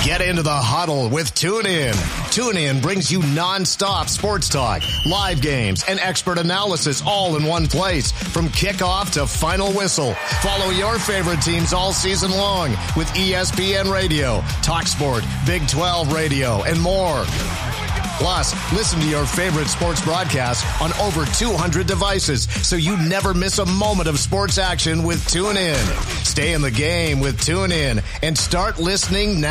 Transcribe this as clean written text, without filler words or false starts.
Get into the huddle with TuneIn. TuneIn brings you nonstop sports talk, live games, and expert analysis all in one place. From kickoff to final whistle, follow your favorite teams all season long with ESPN Radio, TalkSport, Big 12 Radio, and more. Plus, listen to your favorite sports broadcasts on over 200 devices so you never miss a moment of sports action with TuneIn. Stay in the game with TuneIn and start listening now.